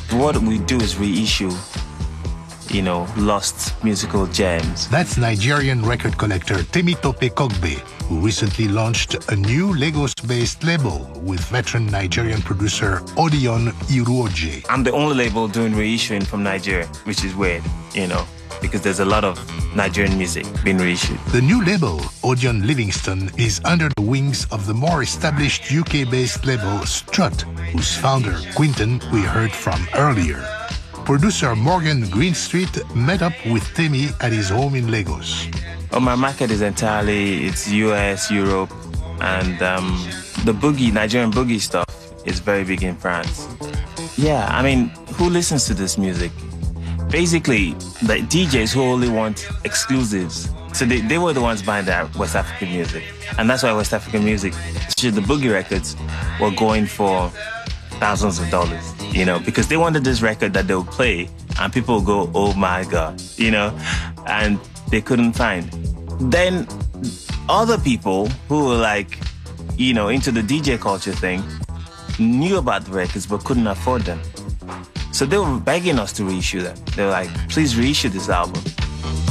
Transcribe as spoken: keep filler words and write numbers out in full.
What we do is reissue, you know, lost musical gems. That's Nigerian record collector Temitope Kogbe, who recently launched a new Lagos-based label with veteran Nigerian producer Odeon Iruoje. I'm the only label doing reissuing from Nigeria, which is weird, you know, because there's a lot of Nigerian music being reissued. The new label, Odeon Livingston, is under the wings of the more established U K-based label Strut, whose founder, Quinton, we heard from earlier. Producer Morgan Greenstreet met up with Temi at his home in Lagos. Oh, my market is entirely, it's U S, Europe, and um, the boogie, Nigerian boogie stuff is very big in France. Yeah, I mean, who listens to this music? Basically, the D Js who only want exclusives. So they, they were the ones buying that West African music. And that's why West African music, the boogie records, were going for thousands of dollars, you know, because they wanted this record that they'll play and people will go, oh my God, you know, and they couldn't find. Then other people who were like, you know, into the D J culture thing, knew about the records but couldn't afford them. So they were begging us to reissue them. They were like, please reissue this album.